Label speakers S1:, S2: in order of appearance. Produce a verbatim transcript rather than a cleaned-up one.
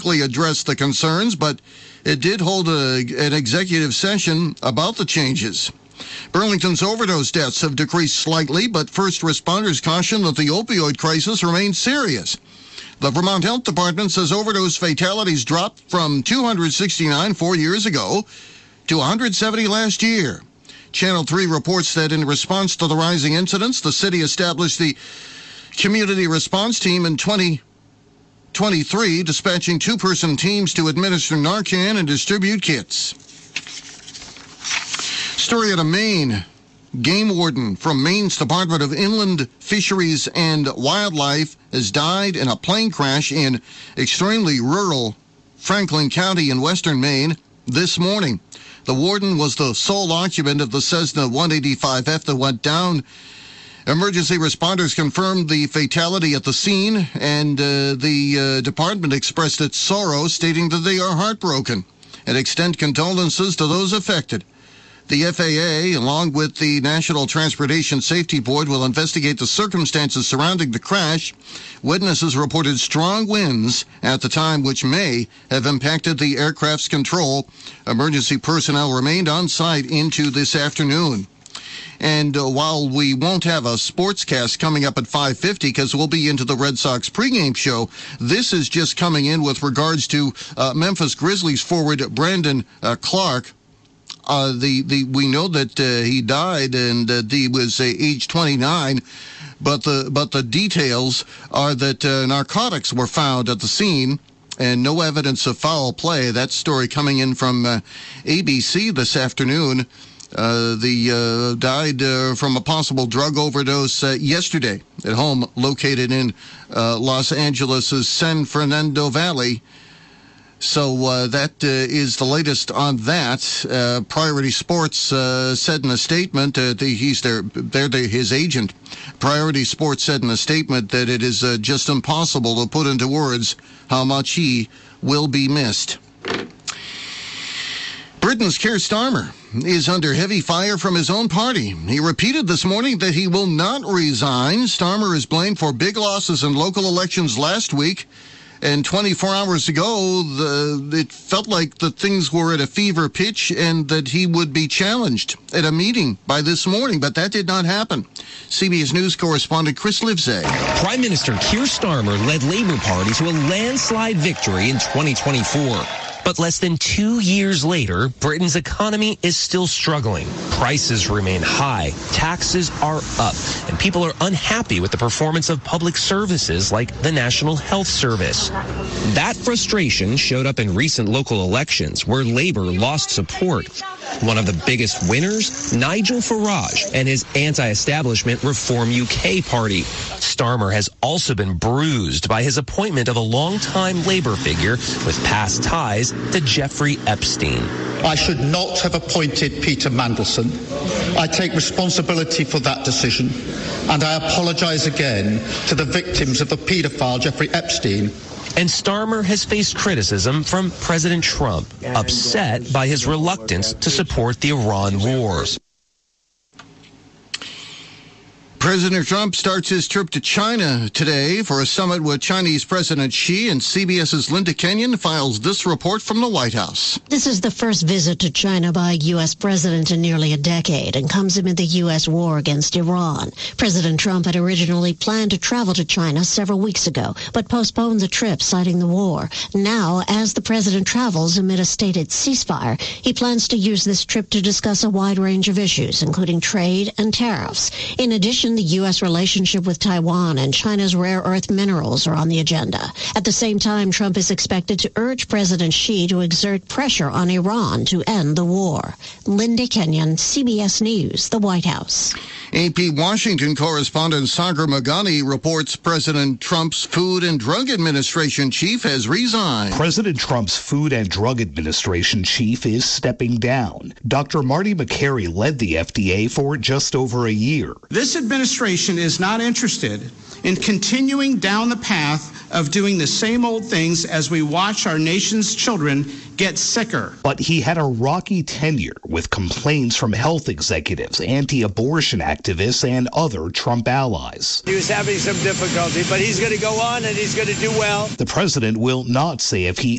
S1: directly address the concerns, but it did hold a, an executive session about the changes. Burlington's overdose deaths have decreased slightly, but first responders caution that the opioid crisis remains serious. The Vermont Health Department says overdose fatalities dropped from two hundred sixty-nine four years ago to one hundred seventy last year. Channel three reports that in response to the rising incidents, the city established the Community Response Team in twenty twenty-three, dispatching two-person teams to administer Narcan and distribute kits. Story out of Maine. Game warden from Maine's Department of Inland Fisheries and Wildlife has died in a plane crash in extremely rural Franklin County in western Maine this morning. The warden was the sole occupant of the Cessna one eighty-five F that went down. Emergency responders confirmed the fatality at the scene, and uh, the uh, department expressed its sorrow, stating that they are heartbroken and extend condolences to those affected. The F A A, along with the National Transportation Safety Board, will investigate the circumstances surrounding the crash. Witnesses reported strong winds at the time, which may have impacted the aircraft's control. Emergency personnel remained on site into this afternoon. And uh, while we won't have a sportscast coming up at five fifty because we'll be into the Red Sox pregame show, this is just coming in with regards to uh, Memphis Grizzlies forward Brandon uh, Clark. Uh, the, the, we know that uh, he died and uh, he was uh, age twenty-nine, but the, but the details are that uh, narcotics were found at the scene and no evidence of foul play. That story coming in from uh, A B C this afternoon. Uh, the uh, died uh, from a possible drug overdose uh, yesterday at home located in uh, Los Angeles' San Fernando Valley. So uh, that uh, is the latest on that. Uh, Priority Sports uh, said in a statement, uh, the, he's their, they're the, his agent. Priority Sports said in a statement that it is uh, just impossible to put into words how much he will be missed. Britain's Keir Starmer is under heavy fire from his own party. He repeated this morning that he will not resign. Starmer is blamed for big losses in local elections last week. And twenty-four hours ago, the, it felt like the things were at a fever pitch and that he would be challenged at a meeting by this morning, but that did not happen. C B S News correspondent Chris Livesay.
S2: Prime Minister Keir Starmer led Labour Party to a landslide victory in twenty twenty-four. But less than two years later, Britain's economy is still struggling. Prices remain high, taxes are up, and people are unhappy with the performance of public services like the National Health Service. That frustration showed up in recent local elections where Labour lost support. One of the biggest winners, Nigel Farage and his anti-establishment Reform U K party. Starmer has also been bruised by his appointment of a longtime Labour figure with past ties to Jeffrey Epstein.
S3: I should not have appointed Peter Mandelson. I take responsibility for that decision, and I apologise again to the victims of the paedophile Jeffrey Epstein.
S2: And Starmer has faced criticism from President Trump, upset by his reluctance to support the Iran wars.
S1: President Trump starts his trip to China today for a summit with Chinese President Xi, and CBS's Linda Kenyon files this report from the White House.
S4: This is the first visit to China by a U S president in nearly a decade and comes amid the U S war against Iran. President Trump had originally planned to travel to China several weeks ago, but postponed the trip, citing the war. Now, as the president travels amid a stated ceasefire, he plans to use this trip to discuss a wide range of issues, including trade and tariffs. In addition, the U S relationship with Taiwan and China's rare earth minerals are on the agenda. At the same time, Trump is expected to urge President Xi to exert pressure on Iran to end the war. Linda Kenyon, C B S News, the White House.
S1: A P Washington correspondent Sagar Magani reports President Trump's Food and Drug Administration chief has resigned.
S5: President Trump's Food and Drug Administration chief is stepping down. Doctor Marty Makary led the F D A for just over a year.
S6: This administration is not interested in continuing down the path of doing the same old things as we watch our nation's children get sicker.
S5: But he had a rocky tenure with complaints from health executives, anti-abortion activists, and other Trump allies.
S7: He was having some difficulty, but he's going to go on and he's going to do well.
S5: The president will not say if he